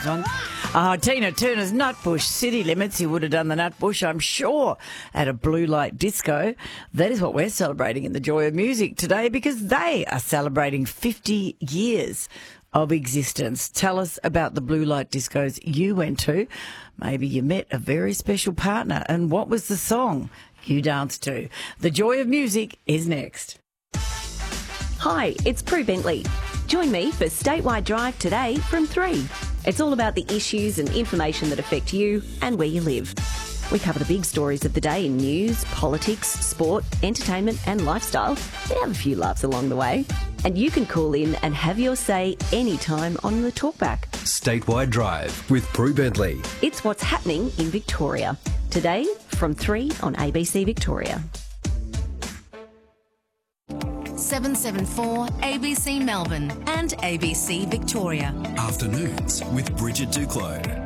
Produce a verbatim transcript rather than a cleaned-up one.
this one. Uh, Tina Turner's Nutbush City Limits. He would have done the Nutbush, I'm sure, at a blue light disco. That is what we're celebrating in the Joy of Music today, because they are celebrating fifty years of existence. Tell us about the blue light discos you went to. Maybe you met a very special partner, and what was the song you danced to? The Joy of Music is next. Hi, it's Prue Bentley. Join me for Statewide Drive today from three. It's all about the issues and information that affect you and where you live. We cover the big stories of the day in news, politics, sport, entertainment and lifestyle. We have a few laughs along the way. And you can call in and have your say anytime on the talkback. Statewide Drive with Prue Bentley. It's what's happening in Victoria. Today from three on A B C Victoria. seven seven four A B C Melbourne and A B C Victoria. Afternoons with Bridget Duclos.